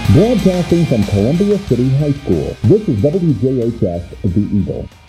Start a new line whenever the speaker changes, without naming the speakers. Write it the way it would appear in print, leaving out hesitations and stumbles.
Broadcasting from Columbia City High School, this is WJHS The Eagle.